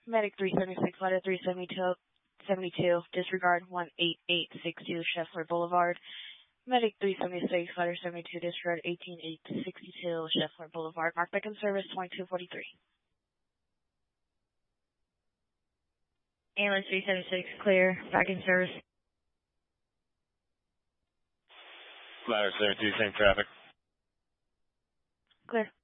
Medic 376, ladder 372, disregard 18862 Scheffler Boulevard. Medic 376, ladder 72, disregard 18862 Scheffler Boulevard. Mark back in service 2243. Ambulance 376, clear, back in service. Ladder 72, same traffic. Clear.